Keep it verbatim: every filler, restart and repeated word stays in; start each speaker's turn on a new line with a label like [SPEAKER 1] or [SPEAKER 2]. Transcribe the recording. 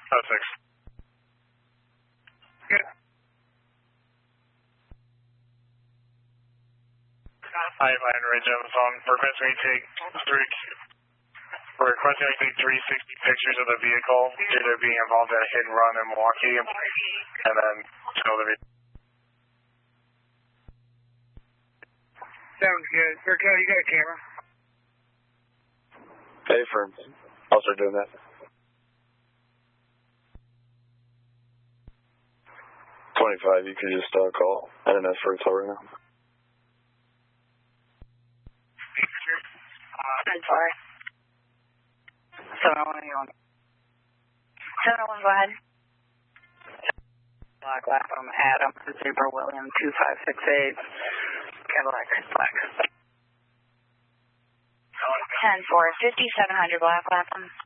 [SPEAKER 1] Oh, six.
[SPEAKER 2] Good.
[SPEAKER 1] Hi, Atlanta Ridge on the phone. Requesting we take three. We're requesting we take three sixty pictures of the vehicle due to being involved in a hit and run in Milwaukee, and then show the vehicle.
[SPEAKER 2] Sounds good. Raquel, you got a camera?
[SPEAKER 3] Hey, firm. I'll start doing that. twenty-five, you could just uh, call N S for a tow right now.
[SPEAKER 4] ten four. seven oh one, you on? seven oh one, go ahead. Black Lapham, Adam, Zebra William, two five six eight, Cadillac, Black. ten four, fifty-seven hundred Black Lapham.